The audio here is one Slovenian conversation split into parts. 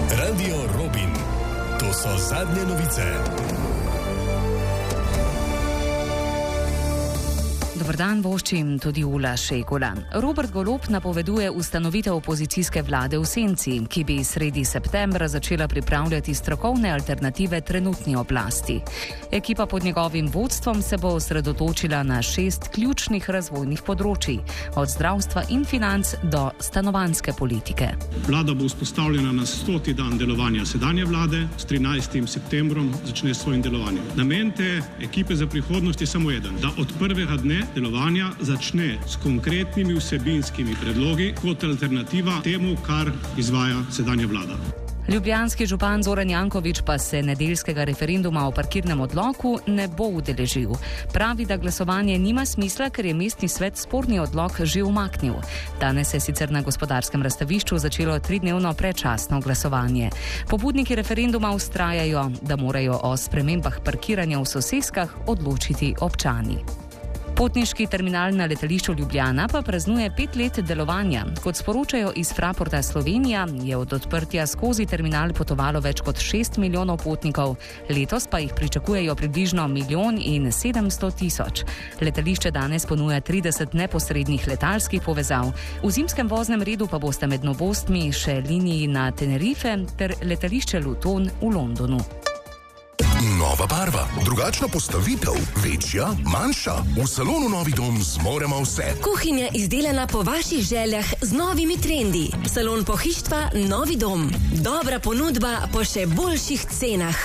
Radio Robin. To so zadnje novice. Dobar dan, voščim tudi Ula Šegula. Robert Golob napoveduje ustanovitev opozicijske vlade v senci, ki bi sredi septembra začela pripravljati strokovne alternative trenutni oblasti. Ekipa pod njegovim vodstvom se bo osredotočila na 6 ključnih razvojnih področij, od zdravstva in financ do stanovanjske politike. Vlada bo vzpostavljena na 100. dan delovanja sedanje vlade, s 13. septembrom začne s svojim delovanjem. Namen te ekipe za prihodnost je samo eden, da od prvega dne delovanja začne s konkretnimi vsebinskimi predlogi kot alternativa temu, kar izvaja sedanja vlada. Ljubljanski župan Zoran Janković pa se nedeljskega referenduma o parkirnem odloku ne bo udeležil. Pravi, da glasovanje nima smisla, ker je mestni svet sporni odlok že umaknil. Danes je sicer na Gospodarskem razstavišču začelo 3-dnevno predčasno glasovanje. Pobudniki referenduma vztrajajo, da morajo o spremembah parkiranja v soseskah odločiti občani. Potniški terminal na letališču Ljubljana pa praznuje 5 let delovanja. Kot sporočajo iz Fraporta Slovenija, je od odprtja skozi terminal potovalo več kot 6 milijonov potnikov. Letos pa jih pričakujejo približno 1 700 000. Letališče danes ponuja 30 neposrednih letalskih povezav. V zimskem voznem redu pa boste med novostmi še liniji na Tenerife ter letališče Luton v Londonu. Nova barva, drugačna postavitev, večja, manjša. V salonu Novi dom zmoremo vse. Kuhinja izdelana po vaših željah z novimi trendi. Salon pohištva Novi dom. Dobra ponudba po še boljših cenah.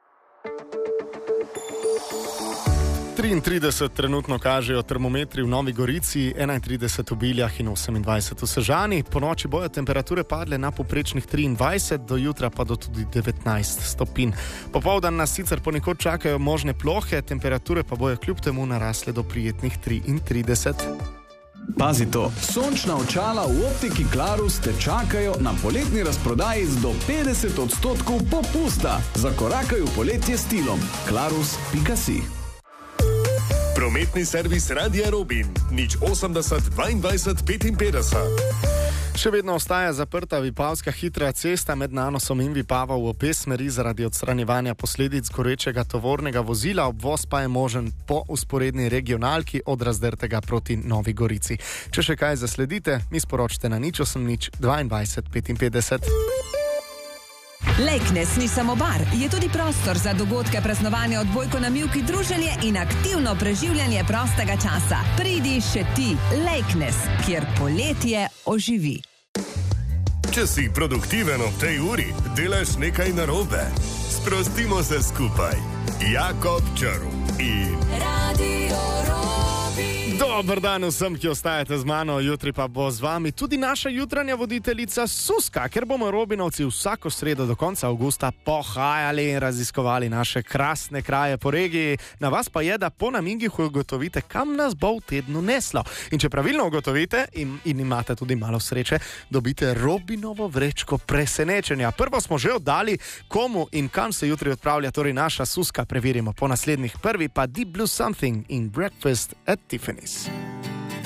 33 trenutno kažejo termometri v Novi Gorici, 31 v Biljah in 28 v Sežani. Po noči bojo temperature padle na povprečnih 23, do jutra pa do tudi 19 stopinj. Popoldan nas sicer ponekod čakajo možne plohe, temperature pa bojo kljub temu narasle do prijetnih 33. Pazi to, sončna očala v optiki Clarus te čakajo na poletni razprodaji z do 50% popusta. Zakorakaj v poletje s stilom. Clarus.si. Prometni servis Radia Robin, 080 22 55. Še vedno ostaja zaprta Vipavska hitra cesta med Nanosom in Vipavo v obe smeri zaradi odstranjevanja posledic gorečega tovornega vozila. Obvoz pa je možen po usporedni regionalki od Razdrtega proti Novi Gorici. Če še kaj zasledite, mi sporočite na 080 22 55. Lejknes ni samo bar, je tudi prostor za dogodke, praznovanja, odbojko na mivki, druženje in aktivno preživljanje prostega časa. Pridi še ti, Lejknes, kjer poletje oživi. Če si produktiven ob tej uri, delaš nekaj narobe. Sprostimo se skupaj. Jakob Črv in Radio Robin. Dobar dan vsem, ki ostajate z mano, jutri pa bo z vami tudi naša jutranja voditeljica Suska, ker bomo Robinovci vsako sredo do konca avgusta pohajali in raziskovali naše krasne kraje po regiji. Na vas pa je, da po namigih ugotovite, kam nas bo v tednu neslo. In če pravilno ugotovite in imate tudi malo sreče, dobite Robinovo vrečko presenečenja. Prvo smo že oddali, komu in kam se jutri odpravlja torej naša Suska, preverimo po naslednjih. Prvi pa Deep Blue Something in Breakfast at Tiffany's.